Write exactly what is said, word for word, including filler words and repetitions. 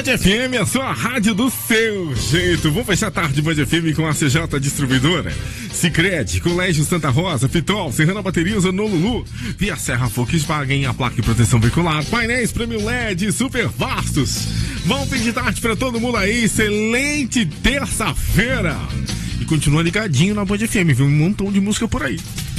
Band F M, a sua rádio do seu jeito. Vamos fechar a tarde Band F M com a C J Distribuidora, Sicredi, Colégio Santa Rosa, Pitol, Serrana Baterias, Honolulu, Via Serra Volkswagen, a placa de proteção veicular, painéis Premium L E D, super vastos. Bom fim de tarde pra todo mundo aí, excelente terça-feira. E continua ligadinho na Band F M, viu um montão de música por aí.